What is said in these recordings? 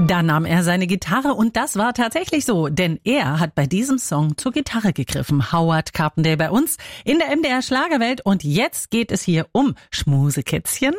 Da nahm er seine Gitarre und das war tatsächlich so, denn er hat bei diesem Song zur Gitarre gegriffen. Howard Carpendale bei uns in der MDR Schlagerwelt und jetzt geht es hier um Schmusekätzchen.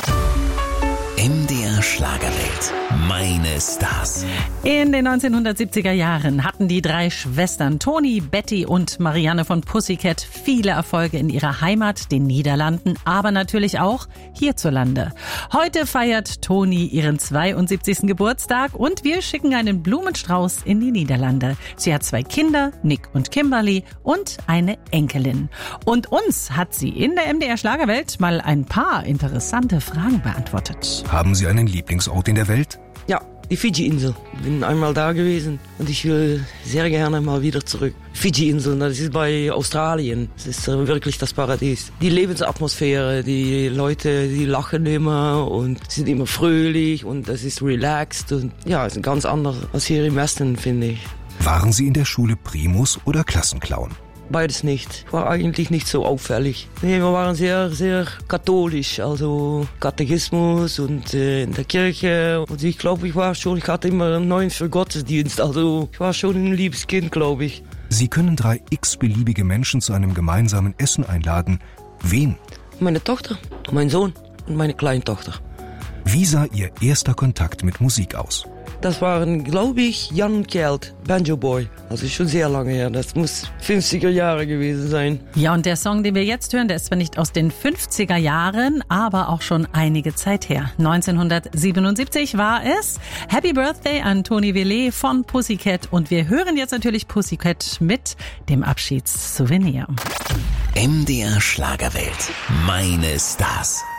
MDR Schlagerwelt. Meine Stars. In den 1970er Jahren hatten die drei Schwestern Toni, Betty und Marianne von Pussycat viele Erfolge in ihrer Heimat, den Niederlanden, aber natürlich auch hierzulande. Heute feiert Toni ihren 72. Geburtstag und wir schicken einen Blumenstrauß in die Niederlande. Sie hat 2 Kinder, Nick und Kimberly, und eine Enkelin. Und uns hat sie in der MDR Schlagerwelt mal ein paar interessante Fragen beantwortet. Haben Sie einen Lieblingsort in der Welt? Ja, die Fidschi-Insel. Ich bin einmal da gewesen und ich will sehr gerne mal wieder zurück. Fidschi-Inseln, das ist bei Australien. Das ist wirklich das Paradies. Die Lebensatmosphäre, die Leute, die lachen immer und sind immer fröhlich und das ist relaxed und ja, es ist ganz anders als hier im Westen, finde ich. Waren Sie in der Schule Primus oder Klassenclown? Beides nicht. War eigentlich nicht so auffällig. Nee, wir waren sehr, sehr katholisch, also Katechismus und in der Kirche. Und ich glaube, ich hatte immer einen neuen für Gottesdienst, also ich war schon ein liebes Kind, glaube ich. Sie können 3 x-beliebige Menschen zu einem gemeinsamen Essen einladen. Wen? Meine Tochter, mein Sohn und meine Kleintochter. Wie sah Ihr erster Kontakt mit Musik aus? Das waren, glaube ich, Jan und Kjeld, Banjo Boy. Also schon sehr lange her. Das muss 50er Jahre gewesen sein. Ja, und der Song, den wir jetzt hören, der ist zwar nicht aus den 50er Jahren, aber auch schon einige Zeit her. 1977 war es. Happy Birthday an Toni Vellet von Pussycat. Und wir hören jetzt natürlich Pussycat mit dem Abschiedssouvenir. MDR Schlagerwelt. Meine Stars.